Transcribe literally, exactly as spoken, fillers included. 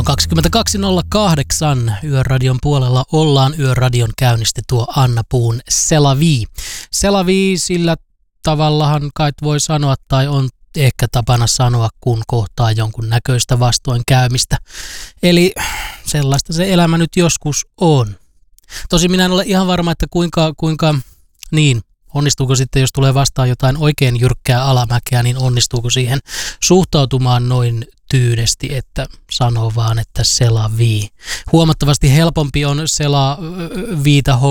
kaksikymmentäkaksi nolla kahdeksan Yöradion puolella ollaan. Yöradion käynnisti tuo Anna Puun Selavi. Selavi sillä tavallahan kai voi sanoa, tai on ehkä tapana sanoa, kun kohtaa jonkun näköistä vastoinkäymistä. Eli sellaista se elämä nyt joskus on. Tosin minä en ole ihan varma, että kuinka, kuinka niin, onnistuuko sitten, jos tulee vastaan jotain oikein jyrkkää alamäkeä, niin onnistuuko siihen suhtautumaan noin tyydesti, että sanoo vaan, että Selavi. Huomattavasti helpompi on Selaviita